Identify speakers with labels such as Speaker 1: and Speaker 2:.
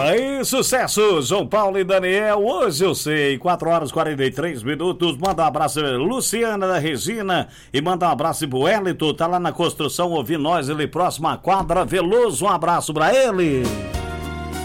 Speaker 1: Aí, sucesso, João Paulo e Daniel, hoje eu sei, 4h43. Manda um abraço, Luciana da Regina, e manda um abraço pro Wellington, tá lá na construção ouvindo nós, ele próximo à quadra, Veloso, um abraço pra ele.